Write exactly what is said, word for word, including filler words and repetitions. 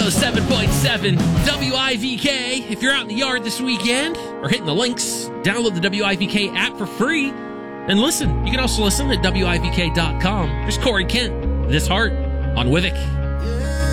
oh seven point seven W I V K. If you're out in the yard this weekend or hitting the links, download the W I V K app for free and listen. You can also listen at W I V K dot com. There's Corey Kent, This Heart on Wivik.